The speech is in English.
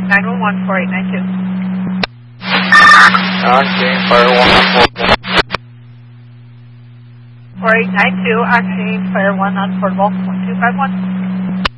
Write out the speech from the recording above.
911, 4892. Octane, Fire 1 on portable. 4892, Octane, Fire 1 on portable, 1251.